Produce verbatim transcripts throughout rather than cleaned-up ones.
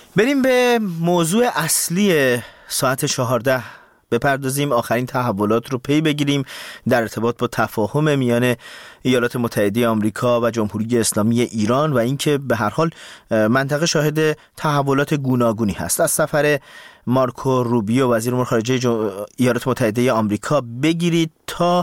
بریم به موضوع اصلی ساعت چهارده بپردازیم. آخرین تحولات رو پی بگیریم در ارتباط با تفاهم میان ایالات متحده آمریکا و جمهوری اسلامی ایران و اینکه به هر حال منطقه شاهد تحولات گوناگونی هست. از سفر مارکو روبیو وزیر امور خارجه جم... ایالات متحده آمریکا بگیرید تا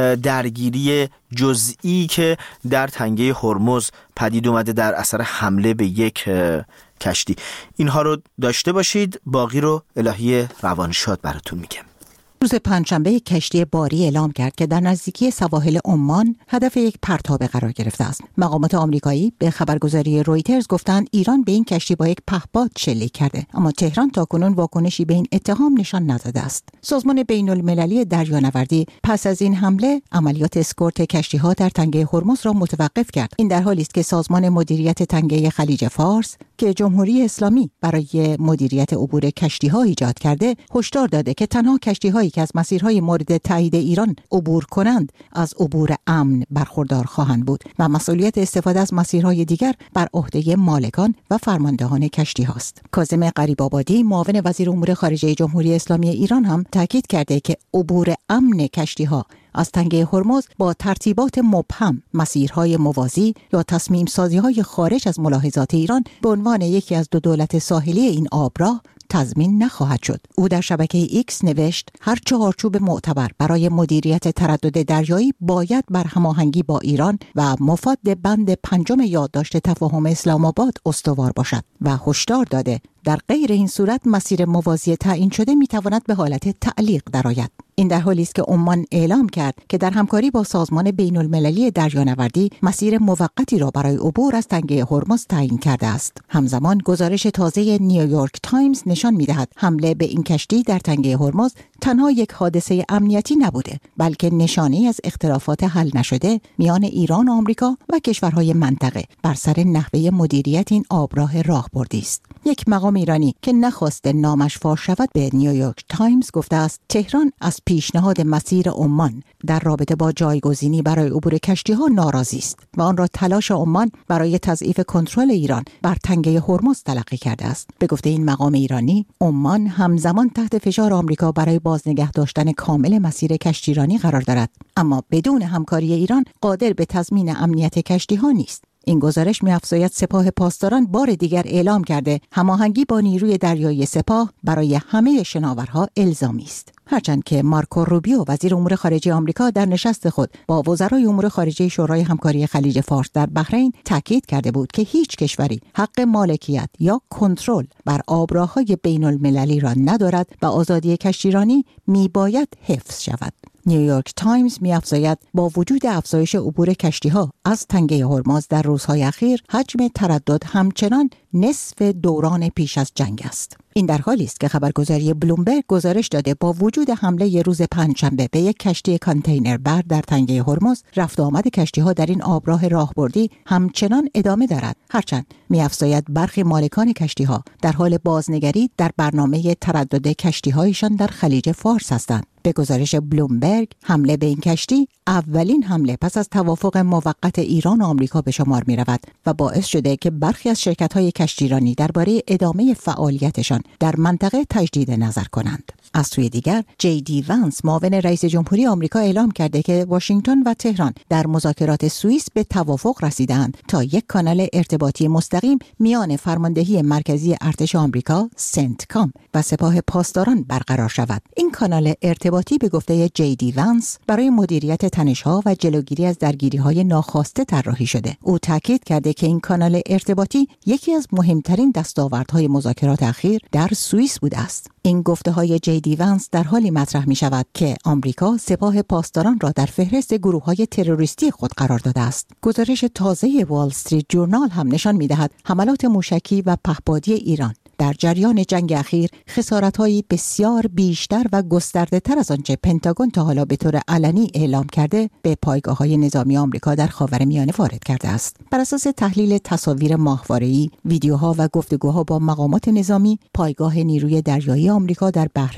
درگیری جزئی که در تنگه هرمز پدید اومده در اثر حمله به یک کشتی. اینها رو داشته باشید، باقی رو الهی روانشاد براتون میگم. روز پنجشنبه کشتی باری اعلام کرد که در نزدیکی سواحل عمان هدف یک پرتاب قرار گرفته است. مقامات آمریکایی به خبرگزاری رویترز گفتند ایران به این کشتی با یک پهپاد شلیک کرده، اما تهران تاکنون واکنشی به این اتهام نشان نداده است. سازمان بین‌المللی دریانوردی پس از این حمله عملیات اسکورت کشتی‌ها در تنگه هرمز را متوقف کرد. این در حالی است که سازمان مدیریت تنگه خلیج فارس که جمهوری اسلامی برای مدیریت عبور کشتی‌ها ایجاد کرده، هشدار داده که تنها کشتی‌هایی که از مسیرهای مورد تایید ایران عبور کنند از عبور امن برخوردار خواهند بود و مسئولیت استفاده از مسیرهای دیگر بر عهده مالکان و فرماندهان کشتی هاست. کاظم غریب‌آبادی معاون وزیر امور خارجه جمهوری اسلامی ایران هم تاکید کرده که عبور امن کشتی ها از تنگه هرمز با ترتیبات مبهم، مسیرهای موازی یا تصمیم سازی‌های خارج از ملاحظات ایران به عنوان یکی از دو دولت ساحلی این آبراه تضمین نخواهد شد. او در شبکه ایکس نوشت هر چهارچوب معتبر برای مدیریت تردد دریایی باید بر هماهنگی با ایران و مفاد بند پنجم یادداشت تفاهم اسلام آباد استوار باشد و هشدار داده در غیر این صورت مسیر موازی تعیین شده میتواند به حالت تعلیق درآید. این در حالی است که عمان اعلام کرد که در همکاری با سازمان بین‌المللی دریانوردی مسیر موقتی را برای عبور از تنگه هرمز تعیین کرده است. همزمان گزارش تازه نیویورک تایمز نشان می‌دهد حمله به این کشتی در تنگه هرمز تنها یک حادثه امنیتی نبوده، بلکه نشانه‌ای از اختلافات حل نشده میان ایران و آمریکا و کشورهای منطقه بر سر نحوه مدیریت این آبراه راهبردی است. یک مقام ایرانی که نخواسته نامش فاش شود به نیویورک تایمز گفته است تهران از پیشنهاد مسیر عمان در رابطه با جایگزینی برای عبور کشتی‌ها ناراضی است و آن را تلاش عمان برای تضعیف کنترل ایران بر تنگه هرمز تلقی کرده است. به گفته این مقام ایرانی، عمان همزمان تحت فشار آمریکا برای بازنگه داشتن کامل مسیر کشتیرانی قرار دارد، اما بدون همکاری ایران قادر به تضمین امنیت کشتی‌ها نیست. این گزارش می‌افزاید سپاه پاسداران بار دیگر اعلام کرده هماهنگی با نیروی دریایی سپاه برای همه شناورها الزامی است. هرچند که مارکو روبیو وزیر امور خارجه آمریکا در نشست خود با وزرای امور خارجه شورای همکاری خلیج فارس در بحرین تاکید کرده بود که هیچ کشوری حق مالکیت یا کنترل بر آبراه‌های بین‌المللی را ندارد و آزادی کشتیرانی میباید حفظ شود. نیویورک تایمز می‌افزاید با وجود افزایش عبور کشتی‌ها از تنگه هرمز در روزهای اخیر، حجم تردد همچنان نصف دوران پیش از جنگ است. این در حالی است که خبرگزاری بلومبرگ گزارش داده با وجود حمله روز پنجشنبه به یک کشتی کانتینر بر در تنگه هرمز، رفت و آمد کشتی‌ها در این آبراه راهبردی همچنان ادامه دارد. هرچند می‌افزاید برخی مالکان کشتی‌ها در حال بازنگری در برنامه تردد کشتی‌هایشان در خلیج فارس هستند. به گزارش بلومبرگ، حمله به این کشتی اولین حمله پس از توافق موقت ایران و آمریکا به شمار می رود و باعث شده که برخی از شرکت‌های کشتیرانی درباره ادامه فعالیتشان در منطقه تجدید نظر کنند. از سوی دیگر، جی دی وانس معاون رئیس جمهوری آمریکا اعلام کرده که واشنگتن و تهران در مذاکرات سوئیس به توافق رسیدند تا یک کانال ارتباطی مستقیم میان فرماندهی مرکزی ارتش آمریکا سنتکام و سپاه پاسداران برقرار شود. این کانال ارتباطی به گفته جی دی وانس برای مدیریت تنش‌ها و جلوگیری از درگیری‌های ناخواسته طراحی شده. او تاکید کرده که این کانال ارتباطی یکی از مهمترین دستاوردهای مذاکرات اخیر در سوئیس بوده است. این گفته‌های جی دی وانس در حالی مطرح می‌شود که آمریکا سپاه پاسداران را در فهرست گروه‌های تروریستی خود قرار داده است. گزارش تازه وال استریت جورنال هم نشان می‌دهد حملات موشکی و پهپادی ایران در جریان جنگ اخیر خسارت‌های بسیار بیشتر و گسترده‌تر از آنچه پنتاگون تا حالا به طور علنی اعلام کرده به پایگاه‌های نظامی آمریکا در خاورمیانه وارد کرده است. بر اساس تحلیل تصاویر ماهواره‌ای، ویدیوها و گفتگوها با مقامات نظامی، پایگاه نیروی دریایی آمریکا در بحرین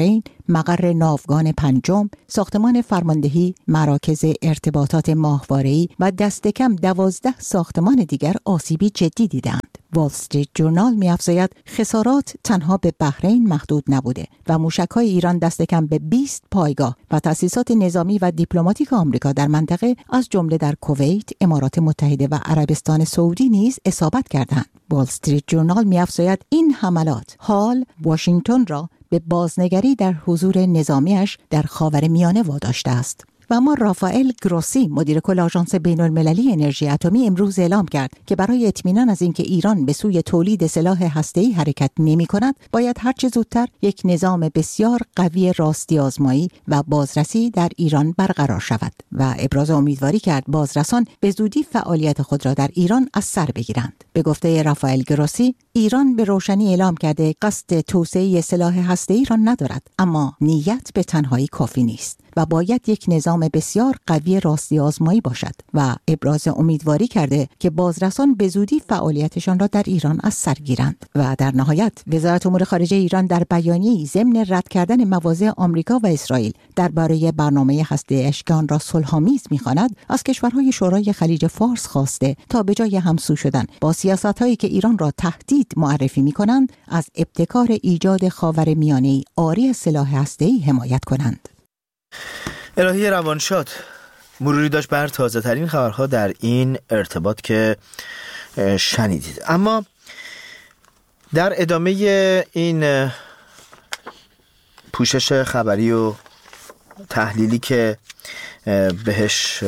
مقر ناوگان پنجم، ساختمان فرماندهی، مراکز ارتباطات ماهواره‌ای و دست کم دوازده ساختمان دیگر آسیبی جدی دیدند. وال استریت جورنال می‌افزاید خسارات تنها به بحرین محدود نبوده و موشک‌های ایران دست کم به بیست پایگاه و تأسیسات نظامی و دیپلماتیک آمریکا در منطقه از جمله در کویت، امارات متحده و عربستان سعودی نیز اصابت کردند. وال استریت جورنال می‌افزاید این حملات حال واشنگتن را به بازنگری در حضور نظامیش در خاورمیانه واداشته است. و اما رافائل گروسی، مدیر کل آژانس بین‌المللی انرژی اتمی، امروز اعلام کرد که برای اطمینان از اینکه ایران به سوی تولید سلاح هسته‌ای حرکت نمی‌کند، باید هرچه زودتر یک نظام بسیار قوی راستی آزمایی و بازرسی در ایران برقرار شود و ابراز امیدواری کرد بازرسان به زودی فعالیت خود را در ایران از سر بگیرند. به گفته رافائل گروسی، ایران به روشنی اعلام کرده قصد توسعه سلاح هسته‌ای را ندارد، اما نیت به تنهایی کافی نیست و باید یک نظام بسیار قوی راستی آزمایی باشد و ابراز امیدواری کرده که بازرسان به زودی فعالیتشان را در ایران از سر گیرند. و در نهایت وزارت امور خارجه ایران در بیانیه‌ای ضمن رد کردن مواضع آمریکا و اسرائیل درباره برنامه هسته‌ایش که آن را صلح‌آمیز می‌خواند، از کشورهای شورای خلیج فارس خواسته تا به جای همسو شدن با سیاست‌هایی که ایران را تهدید معرفی می‌کنند، از ابتکار ایجاد خاورمیانه‌ای عاری از سلاح هسته‌ای حمایت کنند. الهی روانشاد مروری داشت بر تازه ترین خبرها در این ارتباط که شنیدید. اما در ادامه این پوشش خبری و تحلیلی که بهش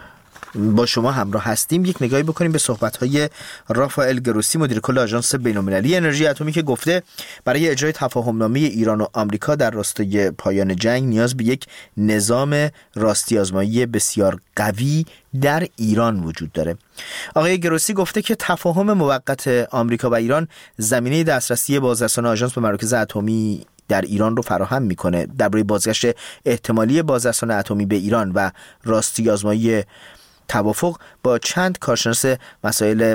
با شما همراه هستیم، یک نگاهی بکنیم به صحبت‌های رافائل گروسی، مدیر کل آژانس بین‌المللی انرژی اتمی، که گفته برای اجرای تفاهم‌نامه ایران و آمریکا در راستای پایان جنگ نیاز به یک نظام راستی آزمایی بسیار قوی در ایران وجود داره. آقای گروسی گفته که تفاهم موقت آمریکا و ایران زمینه دسترسی بازرسان آژانس به مراکز اتمی در ایران رو فراهم میکنه. درباره بازگشت احتمالی بازرسان اتمی به ایران و راستی آزمایی توافق با چند کارشناس مسائل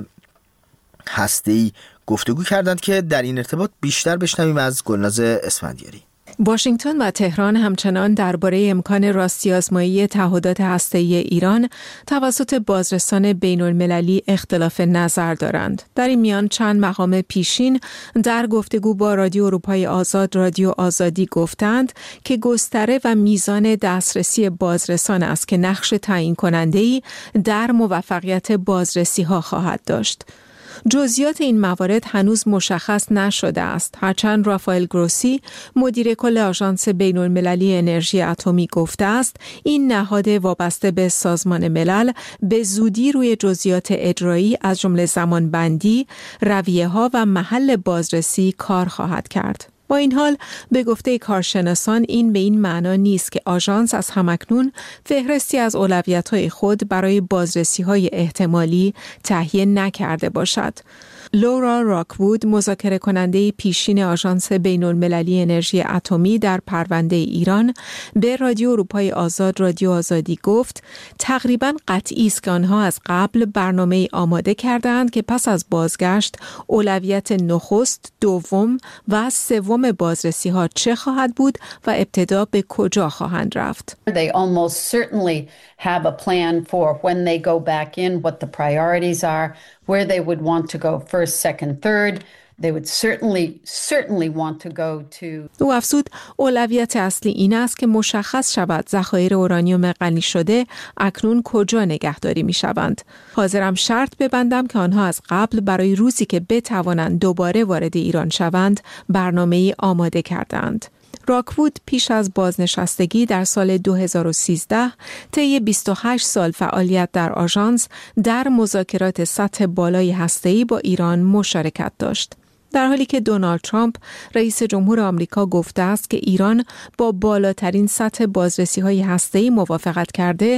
هسته‌ای گفتگو کردند که در این ارتباط بیشتر بشنویم از گلناز اسفندیاری. واشنگتن و تهران همچنان درباره امکان راستی آزمایی تعهدات هسته‌ای ایران توسط بازرسان بین‌المللی اختلاف نظر دارند. در این میان چند مقام پیشین در گفتگو با رادیو اروپای آزاد، رادیو آزادی، گفتند که گستره و میزان دسترسی بازرسان است که نقش تعیین کننده‌ای در موفقیت بازرسی ها خواهد داشت. جزئیات این موارد هنوز مشخص نشده است، هرچند رافائل گروسی، مدیر کل آژانس بین‌المللی انرژی اتمی، گفته است این نهاد وابسته به سازمان ملل به زودی روی جزئیات اجرایی از جمله زمانبندی، رویه‌ها و محل بازرسی کار خواهد کرد. با این حال به گفته کارشناسان این به این معنا نیست که آژانس از همکنون فهرستی از اولویت‌های خود برای بازرسی‌های احتمالی تهیه نکرده باشد. لورا راکوود، مذاکره کننده پیشین آژانس بین‌المللی انرژی اتمی در پرونده ایران، به رادیو اروپای آزاد، رادیو آزادی، گفت تقریباً قطعی است که آنها از قبل برنامه آماده کردند که پس از بازگشت اولویت نخست، دوم و سوم بازرسی ها چه خواهد بود و ابتدا به کجا خواهند رفت. They almost certainly have a plan for when they go back in, what the priorities are, where they would want to go first, second, third. They would certainly, certainly want to go to. او افزود اولویت اصلی این است که مشخص شود ذخایر اورانیوم غنی شده اکنون کجا نگهداری می شوند. حاضرم شرط ببندم که آنها از قبل برای روزی که بتوانند دوباره وارد ایران شوند برنامه‌ای آماده کردند. راکوود پیش از بازنشستگی در سال دو هزار و سیزده طی بیست و هشت سال فعالیت در آژانس در مذاکرات سطح بالای هسته‌ای با ایران مشارکت داشت. در حالی که دونالد ترامپ رئیس جمهور آمریکا گفته است که ایران با بالاترین سطح بازرسی‌های هسته‌ای موافقت کرده،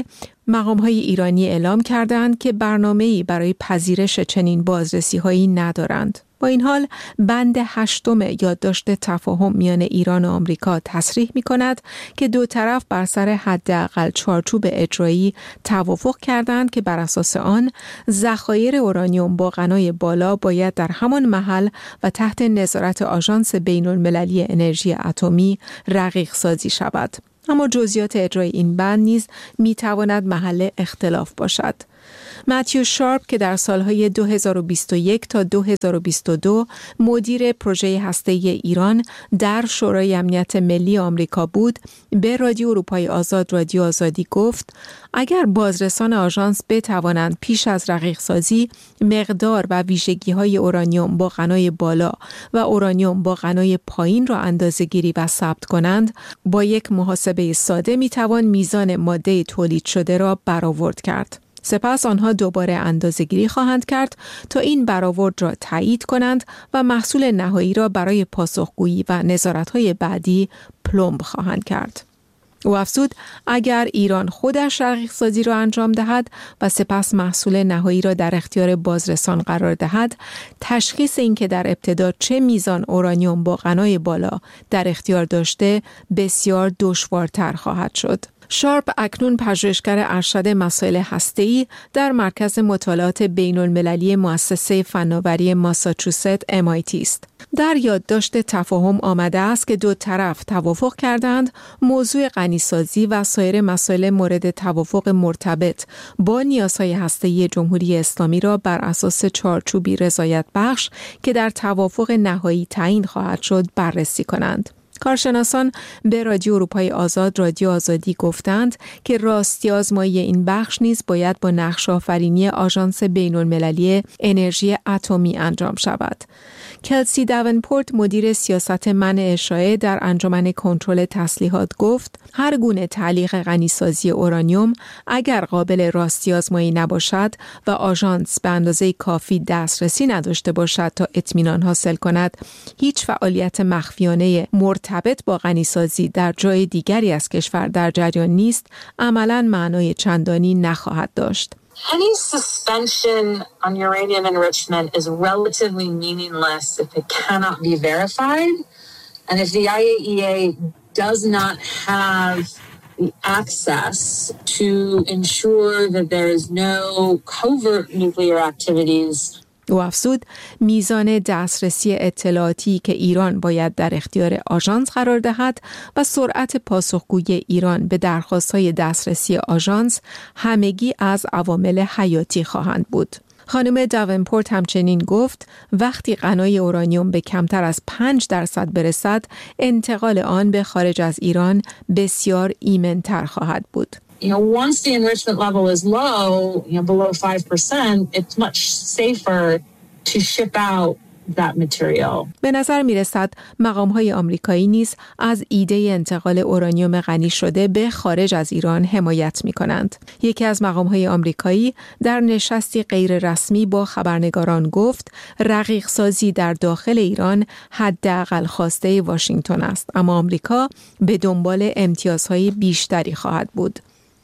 مقام‌های ایرانی اعلام کردند که برنامه‌ای برای پذیرش چنین بازرسی‌هایی ندارند. با این حال بند هشتم یادداشت تفاهم میان ایران و آمریکا تصریح می‌کند که دو طرف بر سر حداقل چارچوب اجرایی توافق کردند که بر اساس آن ذخایر اورانیوم با غنای بالا باید در همان محل و تحت نظارت آژانس بین‌المللی انرژی اتمی رقیق سازی شود. اما جزئیات اجرای این بند نیز می‌تواند محل اختلاف باشد. متیو شارپ که در سالهای دو هزار و بیست و یک تا دو هزار و بیست و دو مدیر پروژه هسته‌ای ایران در شورای امنیت ملی آمریکا بود، به رادیو اروپای آزاد رادیو آزادی گفت اگر بازرسان آژانس بتوانند پیش از رقیق سازی مقدار و ویژگی‌های اورانیوم با غنای بالا و اورانیوم با غنای پایین را اندازه‌گیری و ثبت کنند، با یک محاسبه ساده میتوان میزان ماده تولید شده را برآورد کرد. سپس آنها دوباره اندازه‌گیری خواهند کرد تا این برآورد را تایید کنند و محصول نهایی را برای پاسخگویی و نظارت‌های بعدی پلمب خواهند کرد. او افزود اگر ایران خودش رقیق سازی را انجام دهد و سپس محصول نهایی را در اختیار بازرسان قرار دهد، تشخیص این که در ابتدا چه میزان اورانیوم با غنای بالا در اختیار داشته بسیار دشوارتر خواهد شد. شارپ اکنون پژوهشگر ارشد مسائل هسته‌ای در مرکز مطالعات بین‌المللی مؤسسه فناوری ماساچوست ام آی تی است. در یادداشت تفاهم آمده است که دو طرف توافق کردند موضوع غنیسازی و سایر مسائل مورد توافق مرتبط با نیازهای هسته‌ای جمهوری اسلامی را بر اساس چارچوبی رضایت بخش که در توافق نهایی تعیین خواهد شد بررسی کنند. کارشناسان به رادیو اروپای آزاد رادیو آزادی گفتند که راستی آزمایی این بخش نیز باید با نقش آفرینی آژانس بین‌المللی انرژی اتمی انجام شود. کلسی داونپورت مدیر سیاست منع اشاعه در انجمن کنترل تسلیحات گفت هر گونه تعلیق غنیسازی اورانیوم اگر قابل راستی آزمایی نباشد و آژانس به اندازه کافی دسترسی نداشته باشد تا اطمینان حاصل کند، هیچ فعالیت مخفیانه مرتبط با غنیسازی در جای دیگری از کشور در جریان نیست، عملاً معنای چندانی نخواهد داشت. Any suspension on uranium enrichment is relatively meaningless if it cannot be verified, and if the I A E A does not have the access to ensure that there is no covert nuclear activities. او افزود میزان دسترسی اطلاعاتی که ایران باید در اختیار آژانس قرار دهد و سرعت پاسخگویی ایران به درخواست‌های دسترسی آژانس همگی از عوامل حیاتی خواهند بود. خانم داونپورت همچنین گفت وقتی غنای اورانیوم به کمتر از پنج درصد برسد، انتقال آن به خارج از ایران بسیار ایمن‌تر خواهد بود. You know, once the enrichment level is low, you know, below five percent, it's much safer to ship out that material. به نظر می رسد مقام‌های آمریکایی نیز از ایده انتقال اورانیوم غنی شده به خارج از ایران حمایت می کنند. یکی از مقام‌های آمریکایی در نشستی غیر رسمی با خبرنگاران گفت رقیق سازی در داخل ایران حداقل خواسته واشنگتن است، اما آمریکا به دنبال امتیازهای بیشتری خواهد بود.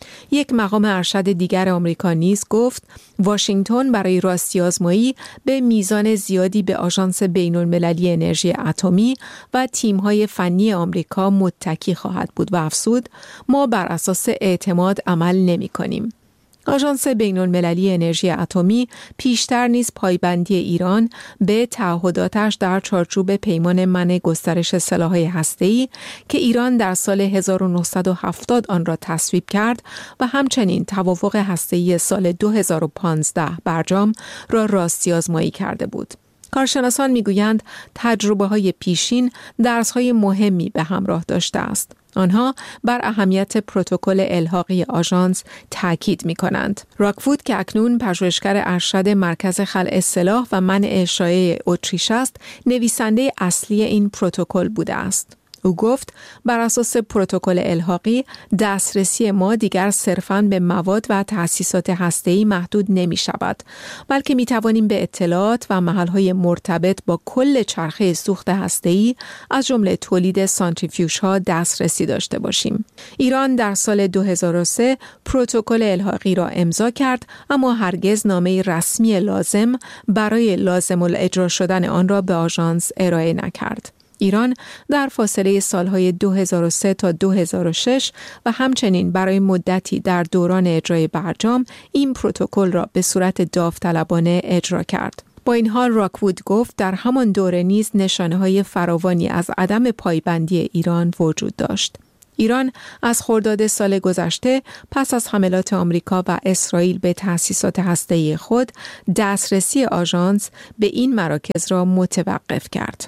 یک مقام ارشد دیگر آمریکا نیز گفت واشنگتن برای راستی آزمایی به میزان زیادی به آژانس بین‌المللی انرژی اتمی و تیم‌های فنی آمریکا متکی خواهد بود و افزود ما بر اساس اعتماد عمل نمی‌کنیم. آژانس بین‌المللی انرژی اتمی پیشتر نیز پایبندی ایران به تعهداتش در چارچوب پیمان منع گسترش سلاح‌های هسته‌ای که ایران در سال هزار و نهصد و هفتاد آن را تصویب کرد و همچنین توافق هسته‌ای سال دو هزار و پانزده برجام را راستی آزمایی کرده بود. کارشناسان میگویند تجربه‌های پیشین درس‌های مهمی به همراه داشته است. آنها بر اهمیت پروتکل الحاقی آژانس تاکید می‌کنند. راکفود که اکنون پژوهشگر ارشد مرکز خلع سلاح و منع اشاعه اتریش است، نویسنده اصلی این پروتکل بوده است. او گفت بر اساس پروتکل الحاقی دسترسی ما دیگر صرفاً به مواد و تأسیسات هسته‌ای محدود نمی شود، بلکه می توانیم به اطلاعات و محل‌های مرتبط با کل چرخه سوخت هسته‌ای از جمله تولید سانتریفیوژها دسترسی داشته باشیم. ایران در سال دو هزار و سه پروتکل الحاقی را امضا کرد، اما هرگز نامه رسمی لازم برای لازم الاجرا شدن آن را به آژانس ارائه نکرد. ایران در فاصله سالهای دو هزار و سه تا دو هزار و شش و همچنین برای مدتی در دوران اجرای برجام این پروتکل را به صورت داوطلبانه اجرا کرد. با این حال راکوود گفت در همان دوره نیز نشانه‌های فراوانی از عدم پایبندی ایران وجود داشت. ایران از خرداد سال گذشته پس از حملات آمریکا و اسرائیل به تأسیسات هسته‌ای خود دسترسی آژانس به این مراکز را متوقف کرد.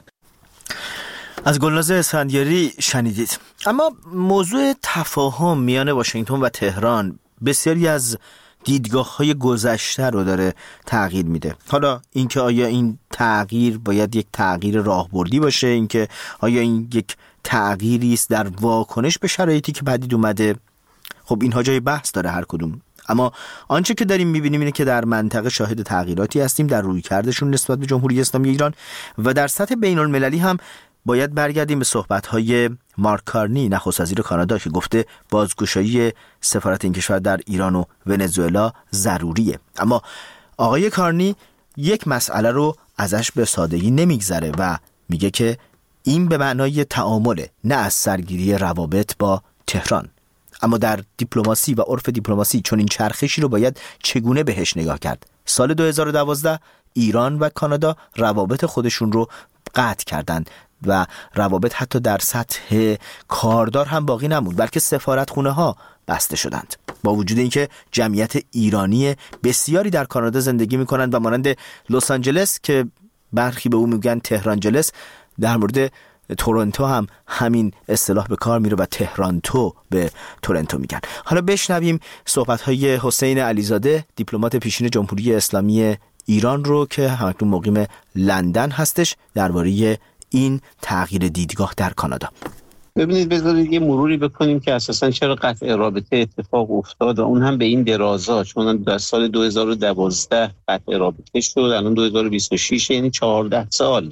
از گلناز اسفندیاری شنیدید. اما موضوع تفاهم میان واشنگتن و تهران بسیاری از دیدگاه‌های گذشته رو داره تغییر میده. حالا اینکه آیا این تغییر باید یک تغییر راهبردی باشه، اینکه آیا این یک تغییری است در واکنش به شرایطی که پدید اومده، خب اینها جای بحث داره هر کدوم. اما آنچه که داریم میبینیم اینه که در منطقه شاهد تغییراتی هستیم در رویکردشون نسبت به جمهوری اسلامی ایران و در سطح بین المللی هم باید برگردیم به صحبت‌های مارک کارنی نخست وزیر کانادا که گفته بازگشایی سفارت این کشور در ایران و ونزوئلا ضروریه. اما آقای کارنی یک مسئله رو ازش به سادگی نمیگذره و میگه که این به معنای تعامله، نه از سرگیری روابط با تهران. اما در دیپلماسی و عرف دیپلماسی چون این چرخشی رو باید چگونه بهش نگاه کرد؟ سال دو هزار و دوازده ایران و کانادا روابط خودشون رو قطع کردند و روابط حتی در سطح کاردار هم باقی نموند، بلکه سفارتخونه ها بسته شدند. با وجود اینکه جمعیت ایرانی بسیاری در کانادا زندگی میکنند و مانند لس آنجلس که برخی به او میگن تهرانجلس، در مورد تورنتو هم همین اصطلاح به کار میره و تهرانتو به تورنتو میگن. حالا بشنویم صحبت‌های حسین علیزاده دیپلمات پیشین جمهوری اسلامی ایران رو که همکنون مقیم لندن هستش درباره این تغییر دیدگاه در کانادا. ببینید بذارید یه مروری بکنیم که اساساً چرا قطع رابطه اتفاق افتاد و اون هم به این درازا، چون در سال دو هزار و دوازده قطع رابطه شد، الان دو هزار و بیست و شش یعنی چهارده سال.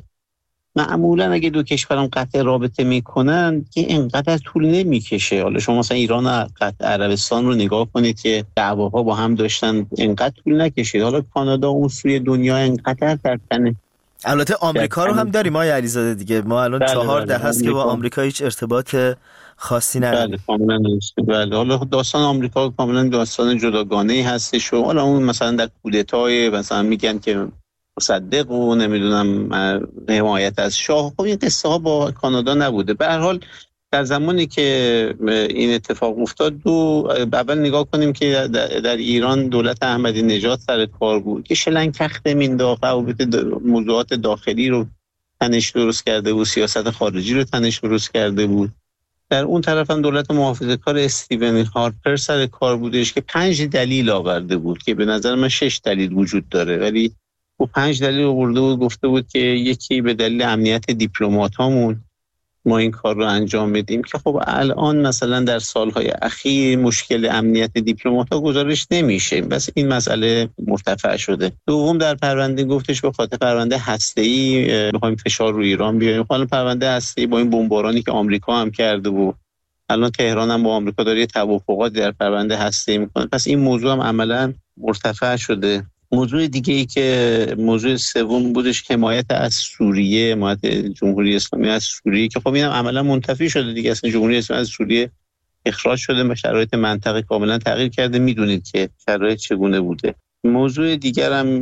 معمولا اگه دو کشورم قطع رابطه میکنن که اینقدر طول نمیکشه. حالا شما مثلا ایران و قطع عربستان رو نگاه کنید که دعواها با هم داشتن، اینقدر طول نکشید. حالا کانادا اون سوی دنیا اینقدر در تنه. البته آمریکا رو هم داریم آقای علیزاده دیگه، ما الان چهار ده هست که با آمریکا هیچ ارتباط خاصی نداریم. بله کاملا درسته. بله حالا داستان آمریکا کاملا داستان جداگانه‌ای هستش و حالا اون مثلا در کودتای مثلا میگن که مصدق و نمیدونم حمایت از شاه، خب این قصه ها با کانادا نبوده. به هر حال در زمانی که این اتفاق افتاد، دو اول نگاه کنیم که در ایران دولت احمدی نژاد سر کار بود که شلنگ تخته مینداخت، موضوعات داخلی رو تنش درست کرده بود، سیاست خارجی رو تنش درست کرده بود. در اون طرف هم دولت محافظه‌کار استیون هارپر سر کار بودش که پنج دلیل آورده بود که به نظر من شش دلیل وجود داره، ولی و پنج دلیل آورده بود، گفته بود که یکی به دلیل امنیت دیپلمات‌هامون ما این کار رو انجام بدیم که خب الان مثلا در سالهای اخیر مشکل امنیت دیپلمات‌ها گزارش نمیشه، بس این مسئله مرتفع شده. دوم در پرونده گفتش به خاطر پرونده هسته‌ای می‌خوایم فشار رو ایران بیاریم. حالا پرونده هسته‌ای با این بمبارانی که آمریکا هم کرده و الان تهران هم با آمریکا داره توافقات در پرونده هسته‌ای می‌کنه، پس این موضوع هم عملاً مرتفع شده. موضوع دیگه ای که موضوع سوم بودش حمایت از سوریه، حمایت جمهوری اسلامی از سوریه که خب اینم عملا منتفی شده دیگه. اصلا جمهوری اسلامی از سوریه اخراج شده و شرایط منطقه کاملا تغییر کرده، میدونید که شرایط چگونه بوده. موضوع دیگر هم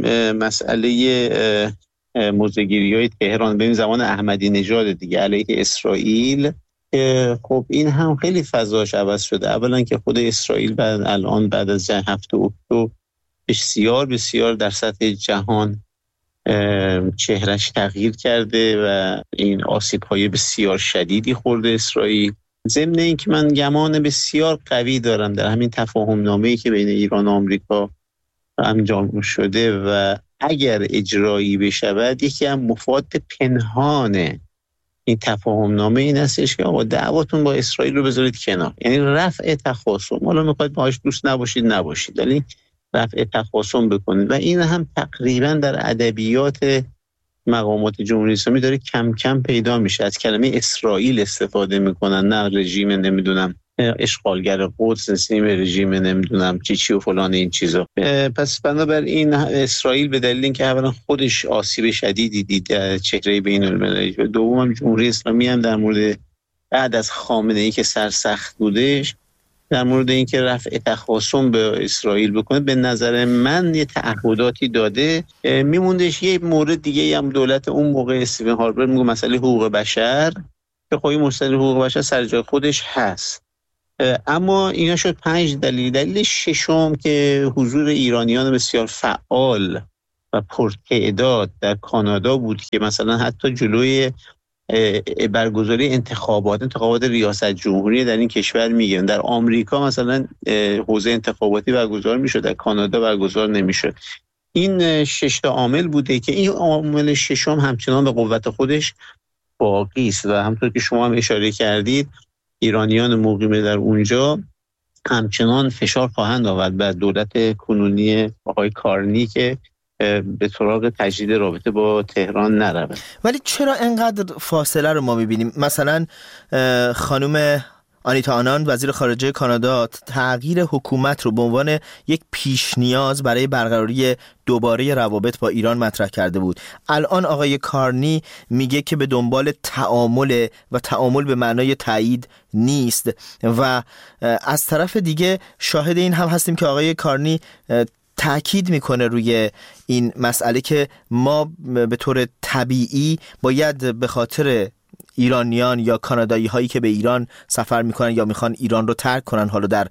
مسئله موضع‌گیری‌های تهران به این زمان احمدی نژاد دیگه علیه اسرائیل. خب این هم خیلی فضاش عوض شده. اولا که خود اسرائیل بعد الان بعد از جنگ هفت اکتبر بسیار بسیار در سطح جهان چهرش تغییر کرده و این آسیب‌های بسیار شدیدی خورده اسرائیل. ضمن این که من گمان بسیار قوی دارم در همین تفاهم نامه‌ای که بین ایران و آمریکا انجام شده و اگر اجرایی بشود یکی از مفاد پنهان این تفاهم نامه این هستش که آقا دعواتون با اسرائیل رو بذارید کنار، یعنی رفع تخاصم. حالا میخواید باهاش دوست نباشید نباشید، ولی رفع تخاصم بکنید. و این هم تقریبا در ادبیات مقامات جمهوری اسلامی داره کم کم پیدا میشه. از کلمه اسرائیل استفاده میکنن، نه رژیم نمیدونم اشغالگر قدس، نسیم رژیم نمیدونم چی چی و فلان این چیزا. پس بنابراین اسرائیل به دلیل اینکه اولا خودش آسیب شدیدی دید چهره بین المللی و دوم جمهوری اسلامی هم در مورد بعد از خامنه ای که سرسخت بودش در مورد اینکه رفع تخاصم به اسرائیل بکنه، به نظر من یه تعهداتی داده. میموندش یه مورد دیگه هم دولت اون موقع استیون هارپر میگه مسئله حقوق بشر، که خواهی مسئله حقوق بشر سر جای خودش هست. اما اینا شد پنج دلیل. دلیل ششم که حضور ایرانیان بسیار فعال و پرتعداد در کانادا بود که مثلا حتی جلوی برگزاری انتخابات انتخابات ریاست جمهوری در این کشور میگیرن. در آمریکا مثلا حوزه انتخاباتی برگزار میشد، در کانادا برگزار نمیشد. این شش تا عامل بوده که این عامل ششم همچنان به قوت خودش باقی است و همونطور که شما هم اشاره کردید ایرانیان مقیم در اونجا همچنان فشار خواهند آورد بر دولت کنونی آقای کارنی که به سراغ تجدید رابطه با تهران نرود. ولی چرا اینقدر فاصله رو ما میبینیم؟ مثلا خانم آنیتا آناند وزیر خارجه کانادا تغییر حکومت رو به عنوان یک پیش نیاز برای برقراری دوباره روابط با ایران مطرح کرده بود. الان آقای کارنی میگه که به دنبال تعامل و تعامل به معنای تایید نیست و از طرف دیگه شاهد این هم هستیم که آقای کارنی تأکید میکنه روی این مسئله که ما به طور طبیعی باید به خاطر ایرانیان یا کانادایی هایی که به ایران سفر میکنن یا میخوان ایران رو ترک کنن، حالا در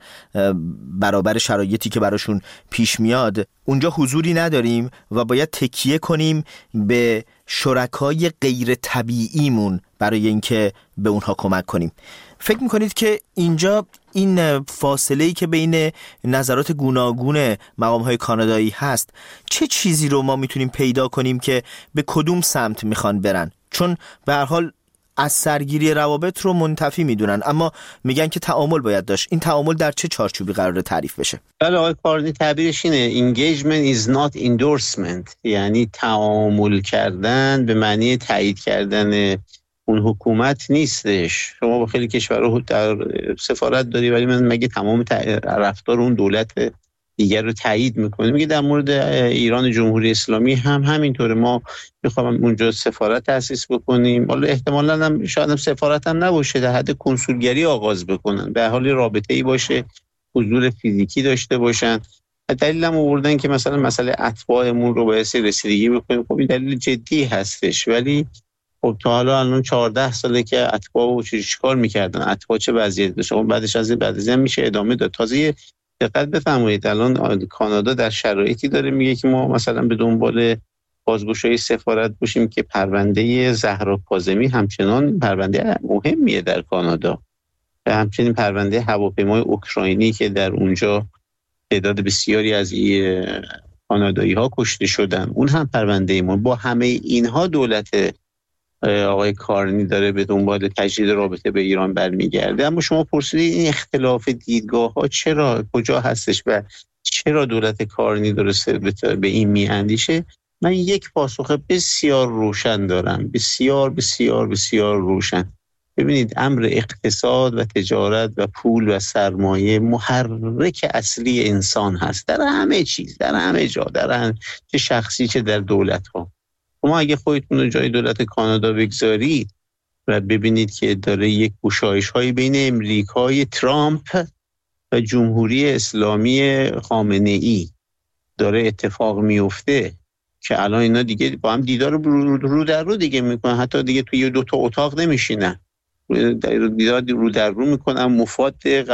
برابر شرایطی که براشون پیش میاد، اونجا حضوری نداریم و باید تکیه کنیم به شرکای غیر طبیعیمون برای اینکه به اونها کمک کنیم. فکر میکنید که اینجا این فاصله‌ای که بین نظرات گوناگون مقام‌های کانادایی هست چه چیزی رو ما میتونیم پیدا کنیم که به کدوم سمت میخوان برن؟ چون به هر حال از سرگیری روابط رو منتفی میدونن، اما میگن که تعامل باید داشت. این تعامل در چه چارچوبی قراره تعریف بشه؟ بله آقای کارنی تعبیرش اینه engagement is not endorsement، یعنی تعامل کردن به معنی تایید کردن اون حکومت نیستش. شما با خیلی کشورها در سفارت داری ولی من مگه تمام رفتار اون دولت دیگر رو تایید میکنه؟ میگه در مورد ایران جمهوری اسلامی هم همینطوره. ما میخوام اونجا سفارت تأسیس بکنیم، حالا احتمالاً هم شاید هم سفارت هم نباشه، در حد کنسولگری آغاز بکنن، به حال رابطه‌ای باشه، حضور فیزیکی داشته باشن. دلیل هم آوردن که مثلا مسئله اتباعمون رو باید رسیدگی بکنیم. خب این دلیل جدی هستش، ولی خب تا حالا الان چهارده ساله که اتباع چه چیکار میکردن، اتباع چه وضعیتی داشت. خب بعدش از این بعد از این میشه ادامه داد. تازه دقت بفرمایید الان کانادا در شرایطی داره میگه که ما مثلا به دنبال بازگشایی سفارت باشیم که پرونده زهرا کاظمی همچنان پرونده مهمیه در کانادا و همچنین پرونده هواپیمای اوکراینی که در اونجا تعداد بسیاری از کانادایی ها کشته شدن، اون هم پرونده ما. با همه اینها دولت آقای کارنی داره به دنبال تجدید رابطه به ایران برمیگرده. اما شما پرسیدید این اختلاف دیدگاه ها چرا کجا هستش و چرا دولت کارنی درسته به این میاندیشه؟ من یک پاسخ بسیار روشن دارم، بسیار بسیار بسیار روشن. ببینید امر اقتصاد و تجارت و پول و سرمایه محرک اصلی انسان هست در همه چیز، در همه جا، در هم چه شخصی چه در دولت ها. شما اگه خودتون رو جای دولت کانادا بگذارید و ببینید که داره یک گشایش های بین امریکای ترامپ و جمهوری اسلامی خامنه ای داره اتفاق میفته که الان اینا دیگه با هم دیدار رو در رو دیگه میکنن، حتی دیگه توی دو تا اتاق نمیشینن، دیدار رو در رو میکنن. مفاد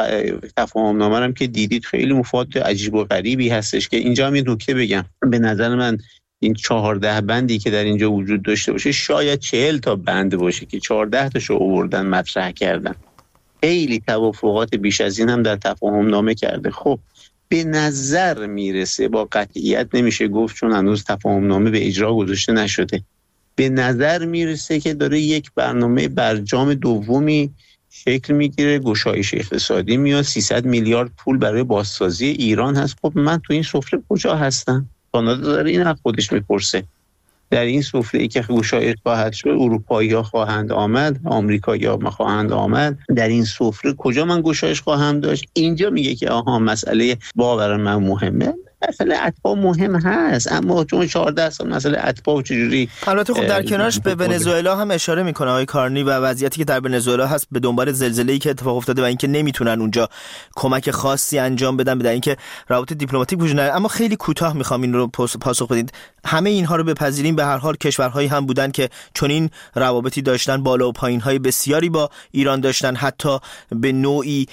تفاهم نامه هم که دیدید خیلی مفاد عجیب و غریبی هستش که اینجا هم یه نکته بگم. به نظر من این چهارده بندی که در اینجا وجود داشته باشه شاید چهل تا بند باشه که چهارده تاشو آوردن مطرح کردن. خیلی توافقات بیش از این هم در تفاهم نامه کرده. خب به نظر میرسه، با قطعیت نمیشه گفت چون هنوز تفاهم نامه به اجرا گذاشته نشده، به نظر میرسه که داره یک برنامه برجام دومی شکل میگیره، گشایش اقتصادی میاد، سیصد میلیارد پول برای بازسازی ایران هست. خب من تو این سفره کجا هستم؟ کانادا داره این از خودش میپرسه. در این سفره‌ای که گشایش خواهد شد، اروپایی‌ها خواهند آمد، آمریکایی‌ها خواهند آمد، در این سفره کجا من گشایش خواهم داشت؟ اینجا میگه که آها مسئله باور من مهمه. مسئله اتباع مهم هست، اما چون چهارده سال مسئله اتباع چجوری. البته خب در کنارش به ونزوئلا هم اشاره میکنه آقای کارنی و وضعیتی که در ونزوئلا هست به دنبال زلزله‌ای که اتفاق افتاده و اینکه نمیتونن اونجا کمک خاصی انجام بدن، در اینکه روابط دیپلماتیک وجود نداره. اما خیلی کوتاه میخوام این رو پاسخ بدید. همه اینها رو بپذیریم، به هر حال کشورهایی هم بودن که چنین روابطی داشتن، بالا و پایین‌های بسیاری با ایران داشتن، حتی به نوعی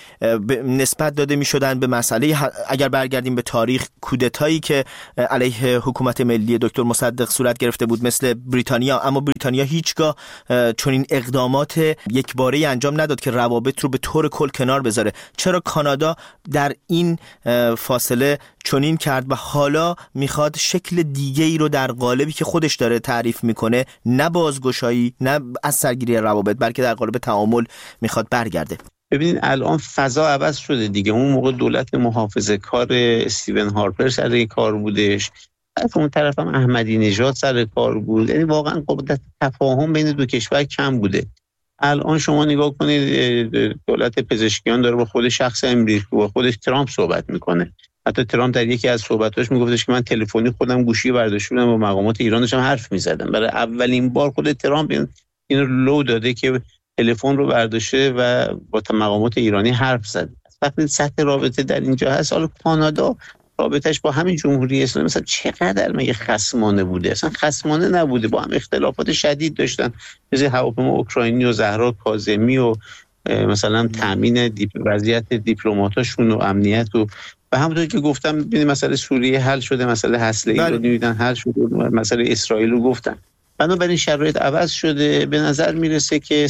نسبت داده میشدن به مسئله، اگر برگردیم به تاریخ، کودتایی که علیه حکومت ملی دکتر مصدق صورت گرفته بود مثل بریتانیا. اما بریتانیا هیچگاه چنین اقدامات یکباره‌ای انجام نداد که روابط رو به طور کل کنار بذاره. چرا کانادا در این فاصله چنین کرد و حالا میخواد شکل دیگه‌ای رو در قالبی که خودش داره تعریف میکنه، نه بازگشایی، نه از سرگیری روابط، بلکه در قالب تعامل میخواد برگرده؟ ببینید الان فضا عوض شده دیگه. اون موقع دولت محافظه کار استیون هارپر سر کار بودش، از اون طرف هم احمدی نژاد سر کار بود. یعنی واقعا قدرت تفاهم بین دو کشور کم بوده. الان شما نگاه کنید دولت پزشکیان داره با خود شخص امریکا، با خود ترامپ صحبت میکنه. حتی ترامپ در یکی از صحبتاش میگفتش که من تلفنی خودم گوشی برداشته بودم با مقامات ایران داشتم حرف میزدم. برای اولین بار خود ترامپ این این رو لو داده که تلفن رو برداشته و با مقامات ایرانی حرف زد. وقتی سطح رابطه در اینجا هست، حالا کانادا رابطش با همین جمهوری اسلامی مثلا چقدر مگه خصمانه بوده؟ اصلا خصمانه نبوده، با هم اختلافات شدید داشتن، مثل هواپیما اوکراینی و زهرا کاظمی و مثلا تامین دیپ وضعیت دیپلماتاشون و امنیت و و همونطور که گفتم ببینید مسئله سوریه حل شده، مسئله هسته‌ای رو نمیدن حل شده، مسئله اسرائیل رو گفتن. بنابراین شرایط عوض شده. به نظر میرسه که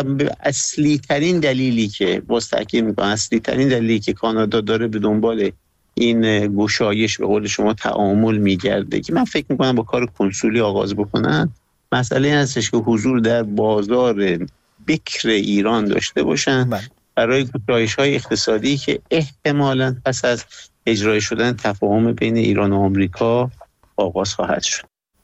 اصلی ترین دلیلی که باز تاکید میکنم اصلی ترین دلیلی که کانادا داره به دنبال این گشایش به قول شما تعامل میگرده که من فکر میکنم با کار کنسولی آغاز بکنن، مسئله این هستش که حضور در بازار بکر ایران داشته باشن بله. برای گشایش‌های اقتصادی که احتمالاً پس از اجرای شدن تفاهم بین ایران و آمریکا آغاز خواهد شد.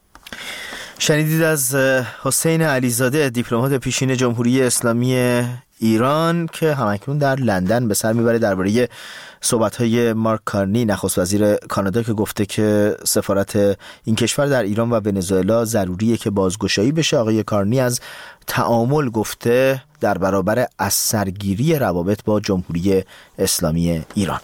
شنیدید از حسین علیزاده، دیپلمات پیشین جمهوری اسلامی ایران که همکنون در لندن به سر میبره درباره صحبت‌های مارک کارنی، نخست وزیر کانادا، که گفته که سفارت این کشور در ایران و ونزوئلا ضروریه که بازگشایی بشه. آقای کارنی از تعامل گفته در برابر از سرگیری روابط با جمهوری اسلامی ایران.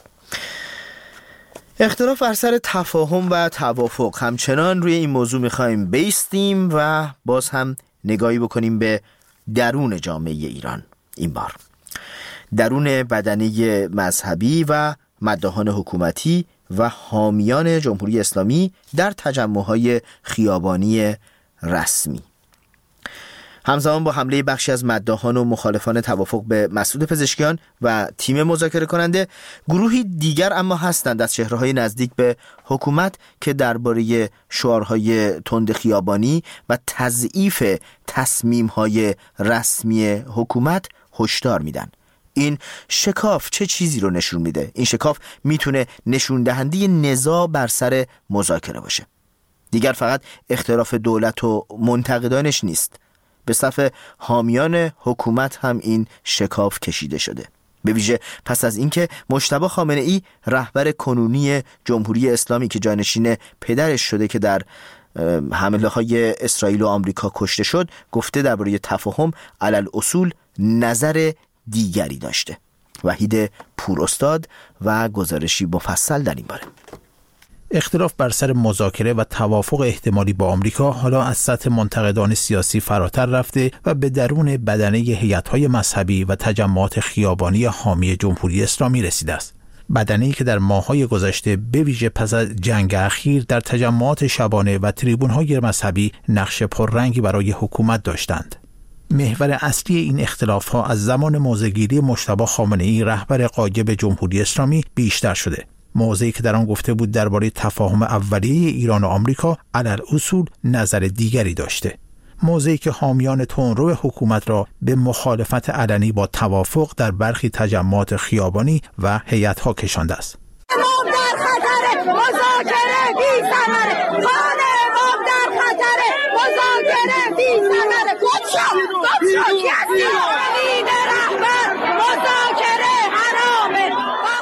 اختلاف بر سر تفاهم و توافق، همچنان روی این موضوع میخوایم بیستیم و باز هم نگاهی بکنیم به درون جامعه ایران. این بار درون بدنه مذهبی و مداحان حکومتی و حامیان جمهوری اسلامی در تجمع‌های خیابانی رسمی. همزمان با حمله بخشی از مداحان و مخالفان توافق به مسعود پزشکیان و تیم مذاکره کننده، گروهی دیگر اما هستند از چهره‌های نزدیک به حکومت که درباره شعارهای تند خیابانی و تضعیف تصمیم‌های رسمی حکومت هشدار میدن. این شکاف چه چیزی رو نشون میده؟ این شکاف میتونه نشون دهنده نزاع بر سر مذاکره باشه. دیگر فقط اختلاف دولت و منتقدانش نیست، به صف حامیان حکومت هم این شکاف کشیده شده. به ویژه پس از اینکه مجتبی خامنه‌ای رهبر کنونی جمهوری اسلامی که جانشین پدرش شده که در حمله های اسرائیل و آمریکا کشته شد، گفته درباره تفاهم علل اصول نظر دیگری داشته. وحید پوراستاد و گزارشی مفصل در این باره. اختلاف بر سر مذاکره و توافق احتمالی با آمریکا حالا از سطح منتقدان سیاسی فراتر رفته و به درون بدنه هیئت‌های مذهبی و تجمعات خیابانی حامی جمهوری اسلامی رسیده است. بدنه‌ای که در ماه‌های گذشته به ویژه پس از جنگ اخیر در تجمعات شبانه و تریبون‌های مذهبی نقش پررنگی برای حکومت داشتند. محور اصلی این اختلاف‌ها از زمان موضع‌گیری مجتبی خامنه‌ای رهبر غایب جمهوری اسلامی بیشتر شده. موضعی که در آن گفته بود درباره تفاهم اولیه ایران و آمریکا علل اصول نظر دیگری داشته. موضعی که حامیان تندرو حکومت را به مخالفت علنی با توافق در برخی تجمعات خیابانی و هیئت‌ها کشانده است. امام در خطر، مذاکره بی ثمره. خان امام در خطر، مذاکره بی ثمره. گفتشو گفتشو کسی امین رهبر مذاکره حرامه.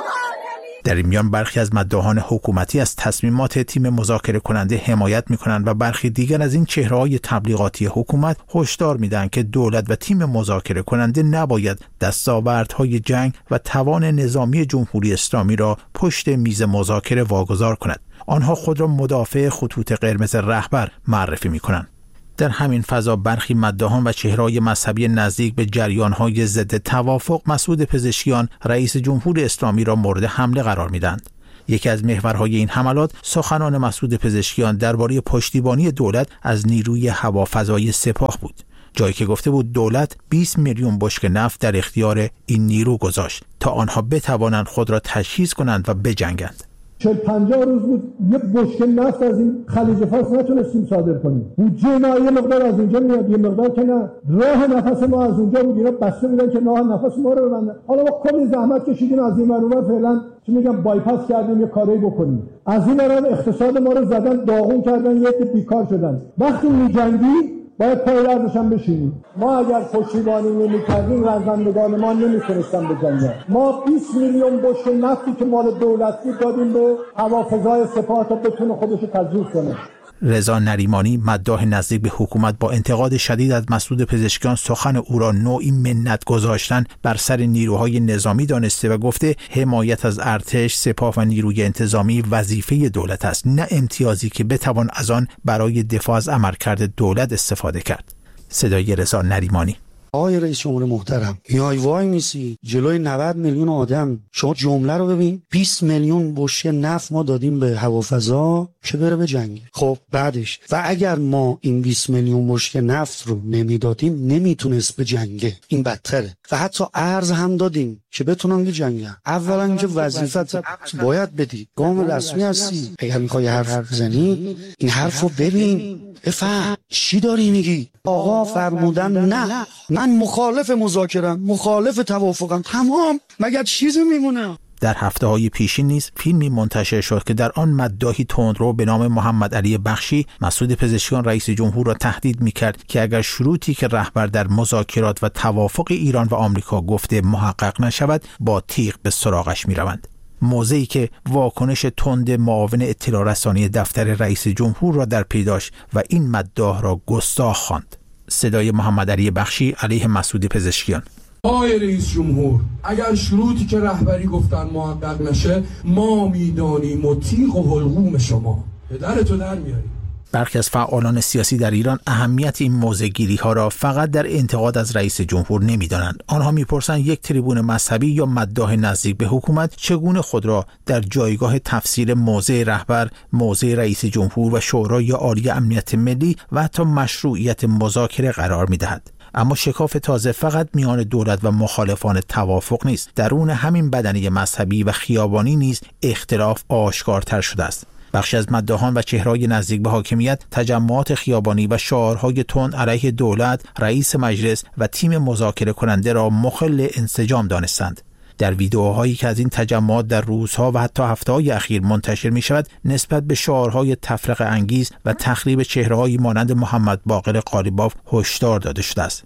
در این میان برخی از مداحان حکومتی از تصمیمات تیم مذاکره کننده حمایت می‌کنند و برخی دیگر از این چهره‌های تبلیغاتی حکومت هشدار میدن که دولت و تیم مذاکره کننده نباید دستاوردهای جنگ و توان نظامی جمهوری اسلامی را پشت میز مذاکره واگذار کند. آنها خود را مدافع خطوط قرمز رهبر معرفی می‌کنند. در همین فضا برخی مداحان و چهره‌های مذهبی نزدیک به جریان‌های ضد توافق مسعود پزشکیان رئیس جمهور اسلامی را مورد حمله قرار می‌دهند. یکی از محورهای این حملات سخنان مسعود پزشکیان درباره پشتیبانی دولت از نیروی هوافضایی سپاه بود، جایی که گفته بود دولت بیست میلیون بشکه نفت در اختیار این نیرو گذاشت تا آنها بتوانند خود را تجهیز کنند و بجنگند. چهل پنجاه روز بود یه بشکه نفت از این خلیج فارس نتونستیم صادر کنیم. بودجه ما یه مقدار از اینجا میاد، یه مقدار که نه. راه نفس ما از اونجا بود، اینا بسته بودن که راه نفس ما رو ببندن. حالا ما کلی زحمت کشیدیم از این ور فعلا چی میگم بایپاس کردیم، یه کاری بکنیم. از این ور اقتصاد ما رو زدن داغون کردن، یه عده بیکار شدن. وقتی میجنگی باید پای لرزش هم بشینیم. ما اگر پشتیبانی نمی‌کردیم رزمندگان ما نمی‌تونستن بجنگن. ما بیست میلیون بشکه نفتی که مال دولتی دادیم به هوافضای سپاه تا بتونه خودش رو تجهیز کنه. رضا نریمانی مداح نزدیک به حکومت با انتقاد شدید از مسعود پزشکیان سخن او را نوعی منت گذاشتن بر سر نیروهای نظامی دانسته و گفته حمایت از ارتش، سپاه و نیروی انتظامی وظیفه دولت است، نه امتیازی که بتوان از آن برای دفاع از عملکرد دولت استفاده کرد. صدای رضا نریمانی. آقای رئیس جمهور محترم، میای وای میسی جلوی نود میلیون آدم، شما جمله رو ببین، بیست میلیون بشکه نفت ما دادیم به هوافضا که بره به جنگ. خب بعدش و اگر ما این بیست میلیون بشکه نفت رو نمیدادیم نمیتونست به جنگه، این بدتره. و حتی ارز هم دادیم که بتونن به جنگن. اولا که وظیفت باید بدی، گام رسمی هستی، اگر میخوای حرف بزنی این حرفو ببین بفهم چی داری میگی. آقا فرمودن نه، من مخالف مذاکرم، مخالف توافقم، تمام، مگر چیزی میمونه؟ در هفته‌های پیشین نیز فیلمی منتشر شد که در آن مداحی تندرو به نام محمد علی بخشی مسعود پزشکیان رئیس جمهور را تهدید می‌کرد که اگر شروطی که رهبر در مذاکرات و توافق ایران و آمریکا گفته محقق نشود با تیغ به سراغش می‌روند. موضعی که واکنش تند معاون اطلاع رسانی دفتر رئیس جمهور را در پی داشت و این مداح را گستاخ خواند. صدای محمد علی بخشی علیه مسعود پزشکیان. آقای رئیس جمهور، اگر شروطی که رهبری گفتن محقق نشه ما میدانیم و تیغ و حلقوم شما پدرتو در میاریم. برخی از فعالان سیاسی در ایران اهمیت این موضع‌گیری ها را فقط در انتقاد از رئیس جمهور نمی‌دانند. آنها می‌پرسند یک تریبون مذهبی یا مداح نزدیک به حکومت چگونه خود را در جایگاه تفسیر موضع رهبر، موضع رئیس جمهور و شورای عالی امنیت ملی و حتی مشروعیت مذاکره قرار می‌دهد. اما شکاف تازه فقط میان دولت و مخالفان توافق نیست. درون همین بدنه مذهبی و خیابانی نیز اختلاف آشکارتر شده است. بخشی از مداحان و چهره‌های نزدیک به حاکمیت تجمعات خیابانی و شعارهای تند علیه دولت، رئیس مجلس و تیم مذاکره کننده را مخل انسجام دانستند. در ویدئوهایی که از این تجمعات در روزها و حتی هفته‌های اخیر منتشر می شود نسبت به شعارهای تفرقه انگیز و تخریب چهره‌هایی مانند محمد باقر قالیباف هشدار داده شده است.